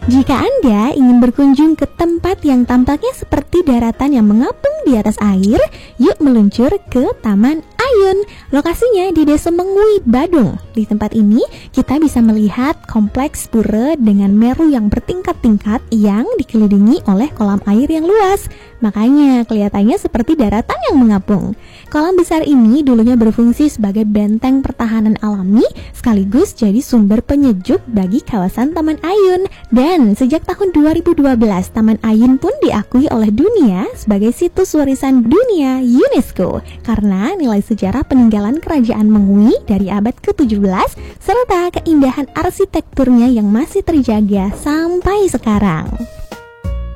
Jika Anda ingin berkunjung ke tempat yang tampaknya seperti daratan yang mengapung di atas air, yuk meluncur ke Taman Ayun. Lokasinya di Desa Mengui, Badung. Di tempat ini, kita bisa melihat kompleks pura dengan meru yang bertingkat-tingkat yang dikelilingi oleh kolam air yang luas. Makanya kelihatannya seperti daratan yang mengapung. Kolam besar ini dulunya berfungsi sebagai benteng pertahanan alami sekaligus jadi sumber penyejuk bagi kawasan Taman Ayun. Dan sejak tahun 2012, Taman Ayun pun diakui oleh dunia sebagai situs warisan dunia UNESCO karena nilai sejarah peninggalan kerajaan Mengui dari abad ke-17 serta keindahan arsitekturnya yang masih terjaga sampai sekarang.